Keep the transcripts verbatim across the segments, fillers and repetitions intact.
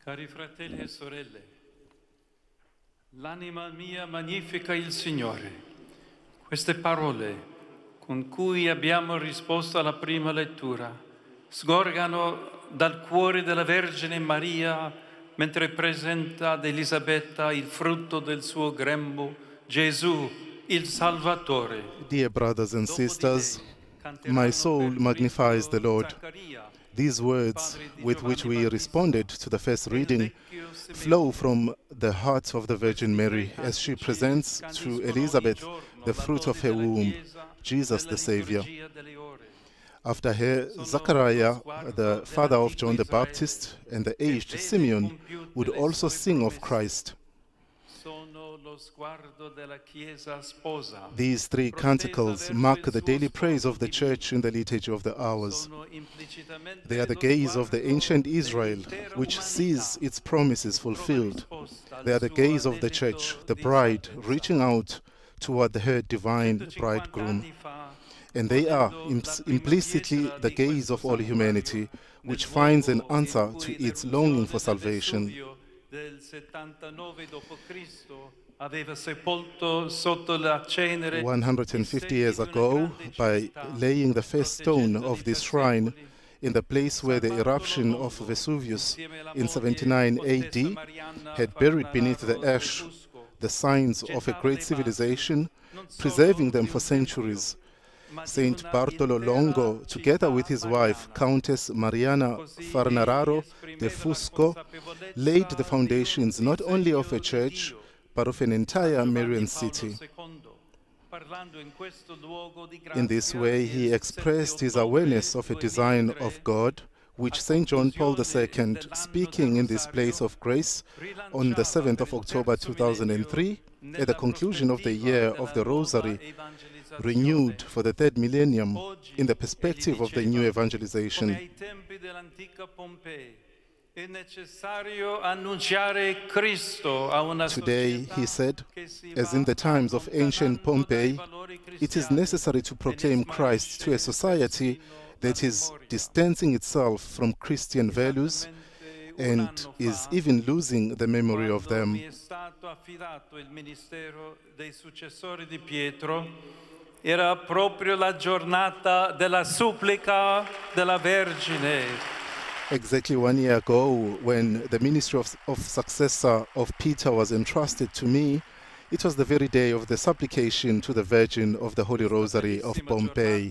Cari fratelli e sorelle, l'anima mia magnifica il Signore. Queste parole con cui abbiamo risposto alla prima lettura sgorgano dal cuore della Vergine Maria mentre presenta ad Elisabetta il frutto del suo grembo, Gesù, il Salvatore. Dear brothers and sisters, my soul magnifies the Lord. These words with which we responded to the first reading flow from the heart of the Virgin Mary as she presents to Elizabeth the fruit of her womb, Jesus the Savior. After her, Zachariah, the father of John the Baptist, and the aged Simeon would also sing of Christ. These three canticles mark the daily praise of the Church in the Liturgy of the Hours. They are the gaze of the ancient Israel, which sees its promises fulfilled. They are the gaze of the Church, the bride, reaching out toward her divine bridegroom. And they are implicitly the gaze of all humanity, which finds an answer to its longing for salvation. one hundred fifty years ago, by laying the first stone of this shrine in the place where the eruption of Vesuvius in seventy-nine A D had buried beneath the ash the signs of a great civilization, preserving them for centuries, Saint Bartolo Longo, together with his wife, Countess Mariana Farnararo de Fusco, laid the foundations not only of a church, but of an entire Marian city. In this way, he expressed his awareness of a design of God, which Saint John Paul the Second, speaking in this place of grace on the seventh of October two thousand three, at the conclusion of the year of the Rosary, renewed for the third millennium in the perspective of the new evangelization. Today, he said, as in the times of ancient Pompeii, it is necessary to proclaim Christ to a society that is distancing itself from Christian values and is even losing the memory of them. Era proprio la giornata della supplica della Vergine. Exactly one year ago, when the ministry of, of successor of Peter was entrusted to me, it was the very day of the supplication to the Virgin of the Holy Rosary of Pompeii.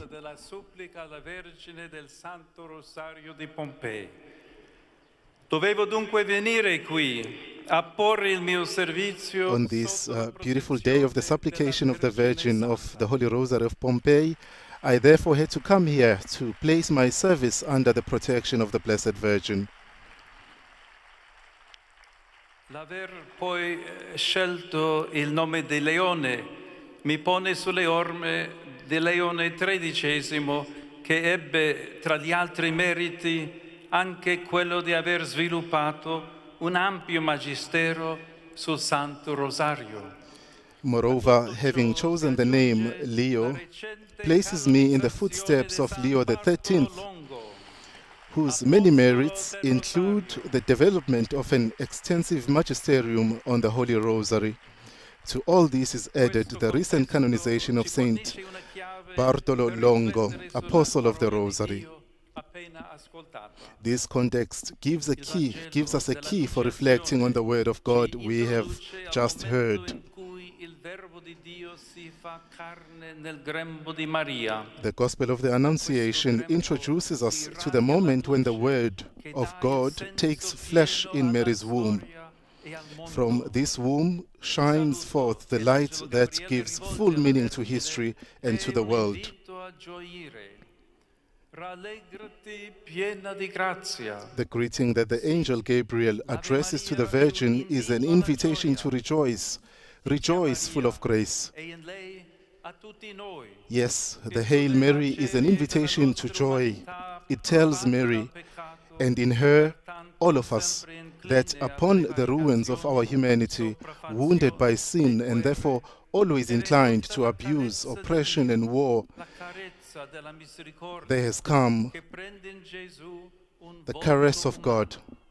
Dovevo dunque venire qui a porre il mio servizio. On this uh, beautiful day of the supplication of the Virgin of the Holy Rosary of Pompeii, I therefore had to come here to place my service under the protection of the Blessed Virgin. L'aver poi scelto il nome di Leone mi pone sulle orme di Leone tredicesimo, che ebbe tra gli altri meriti anche quello di aver sviluppato un ampio magistero sul Santo Rosario. Moreover, having chosen the name Leo places me in the footsteps of Leo the thirteenth, whose many merits include the development of an extensive magisterium on the Holy Rosary. To all this is added the recent canonization of Saint Bartolo Longo, Apostle of the Rosary. This context gives a key, gives us a key for reflecting on the Word of God we have just heard. The Gospel of the Annunciation introduces us to the moment when the Word of God takes flesh in Mary's womb. From this womb shines forth the light that gives full meaning to history and to the world. The greeting that the angel Gabriel addresses to the Virgin is an invitation to rejoice. Rejoice, full of grace. Yes, the Hail Mary is an invitation to joy. It tells Mary, and in her, all of us, that upon the ruins of our humanity, wounded by sin and therefore always inclined to abuse, oppression and war, there has come the caress of God,